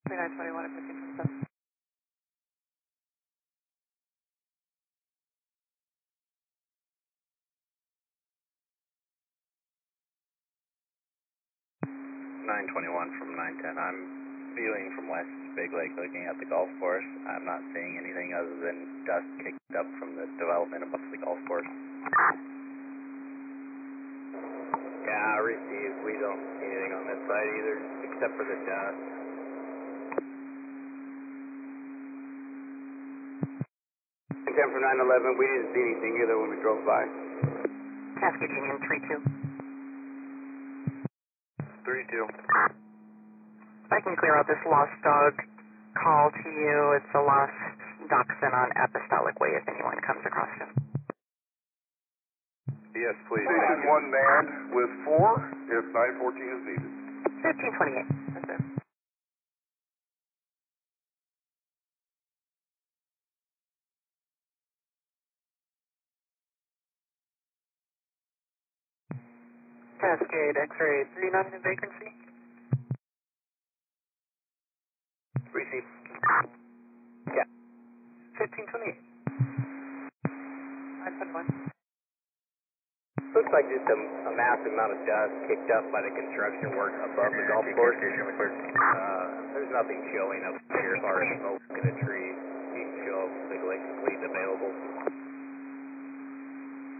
3921 and 1527. 921 from 910. I'm viewing from West Big Lake looking at the golf course. I'm not seeing anything other than dust kicked up from the development above the golf course. Yeah, received. We don't see anything on this side either, except for the dust. 10 from 911, we didn't see anything either when we drove by. Cascade Union 32. 32. I can clear out this lost dog call to you. It's a lost dachshund on Apostolic Way if anyone comes across him. Yes, please. Station 1 manned with 4 if 914 is needed. 1528. That's it. Cascade X-ray 39 in vacancy. Received. 1528. 921. Looks like just a massive amount of dust kicked up by the construction work above the golf course. There's nothing showing up here as far as smoke in the trees. You can show Big Lake complete available.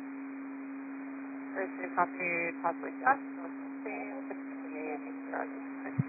Receive copy, possibly dust, 1528, 1528,